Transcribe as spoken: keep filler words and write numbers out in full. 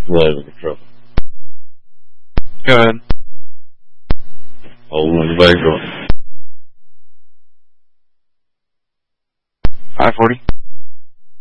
Live in the truck. Go ahead. Oh, when the back door. five forty.